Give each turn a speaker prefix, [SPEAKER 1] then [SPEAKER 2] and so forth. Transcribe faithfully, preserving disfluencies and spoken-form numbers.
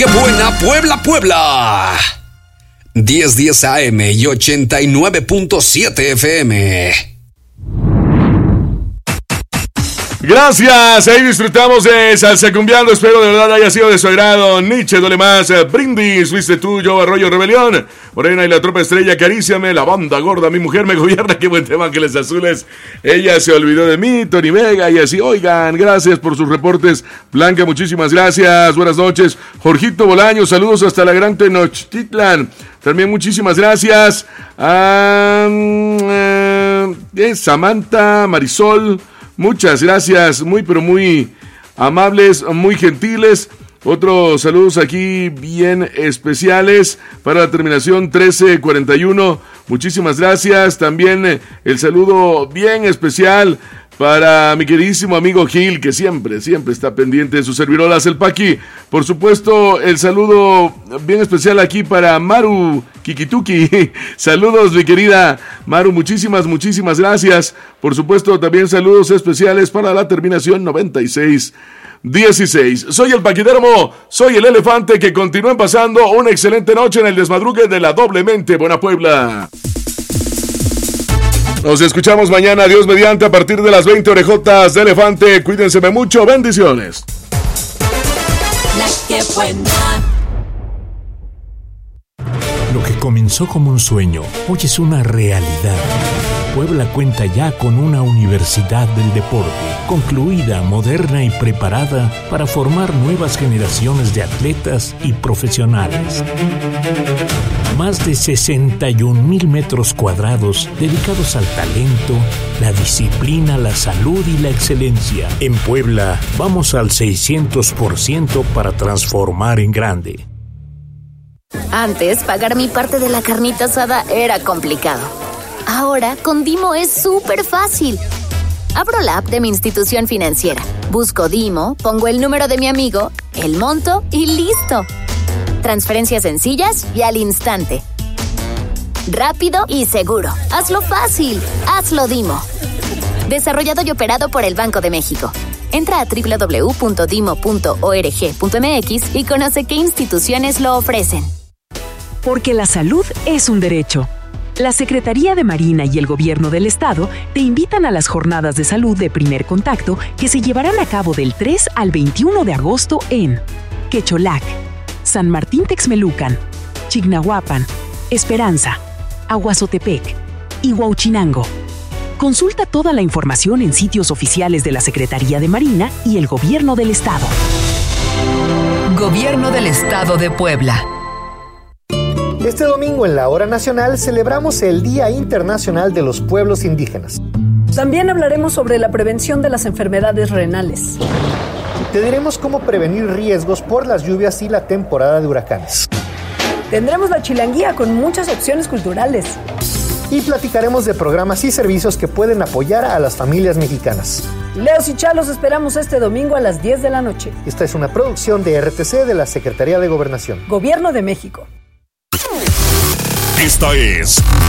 [SPEAKER 1] ¡Qué buena Puebla, Puebla! diez diez A M y ochenta y nueve punto siete F M.
[SPEAKER 2] Gracias, ahí disfrutamos de Salsa Cumbiando. Espero de verdad haya sido de su agrado. Nietzsche, Duele Más, Brindis, Fuiste Tú, Yo, Arroyo, Rebelión, Morena y la Tropa Estrella, Acaríciame, La Banda Gorda, Mi Mujer Me Gobierna, qué buen tema, Ángeles Azules, Ella Se Olvidó de Mí, Tony Vega y así. Oigan, gracias por sus reportes. Blanca, muchísimas gracias, buenas noches. Jorgito Bolaño, saludos hasta la Gran Tenochtitlan. También muchísimas gracias a uh, eh, Samantha, Marisol. Muchas gracias, muy pero muy amables, muy gentiles. Otros saludos aquí bien especiales para la terminación trece cuarenta y uno. Muchísimas gracias. También el saludo bien especial para mi queridísimo amigo Gil, que siempre, siempre está pendiente de sus servirolas, el Paqui. Por supuesto, el saludo bien especial aquí para Maru Kikituki. Saludos, mi querida Maru, muchísimas, muchísimas gracias. Por supuesto, también saludos especiales para la terminación noventa y seis dieciséis. Soy el Paquidermo, soy el Elefante, que continúen pasando una excelente noche en el desmadrugue de la Doblemente Buena Puebla. Nos escuchamos mañana, Dios mediante, a partir de las veinte orejotas de Elefante. Cuídense mucho, bendiciones.
[SPEAKER 3] La que buena.
[SPEAKER 4] Lo que comenzó como un sueño, hoy es una realidad. Puebla cuenta ya con una universidad del deporte, concluida, moderna y preparada para formar nuevas generaciones de atletas y profesionales. Más de sesenta y un mil metros cuadrados dedicados al talento, la disciplina, la salud y la excelencia. En Puebla, vamos al seiscientos por ciento para transformar en grande.
[SPEAKER 5] Antes, pagar mi parte de la carnita asada era complicado. Ahora, con Dimo es súper fácil. Abro la app de mi institución financiera, busco Dimo, pongo el número de mi amigo, el monto y listo. Transferencias sencillas y al instante. Rápido y seguro. Hazlo fácil. Hazlo Dimo. Desarrollado y operado por el Banco de México. Entra a doble u doble u doble u punto dimo punto org punto m x y conoce qué instituciones lo ofrecen.
[SPEAKER 6] Porque la salud es un derecho. La Secretaría de Marina y el Gobierno del Estado te invitan a las jornadas de salud de primer contacto que se llevarán a cabo del tres al veintiuno de agosto en Quecholac, San Martín Texmelucan, Chignahuapan, Esperanza, Aguazotepec y Huauchinango. Consulta toda la información en sitios oficiales de la Secretaría de Marina y el Gobierno del Estado.
[SPEAKER 3] Gobierno del Estado de Puebla.
[SPEAKER 7] Este domingo en la Hora Nacional celebramos el Día Internacional de los Pueblos Indígenas.
[SPEAKER 8] También hablaremos sobre la prevención de las enfermedades renales.
[SPEAKER 7] Te diremos cómo prevenir riesgos por las lluvias y la temporada de huracanes.
[SPEAKER 8] Tendremos la chilanguía con muchas opciones culturales.
[SPEAKER 7] Y platicaremos de programas y servicios que pueden apoyar a las familias mexicanas.
[SPEAKER 8] Leos y Chalos esperamos este domingo a las diez de la noche.
[SPEAKER 7] Esta es una producción de R T C de la Secretaría de Gobernación.
[SPEAKER 8] Gobierno de México.
[SPEAKER 9] Esta es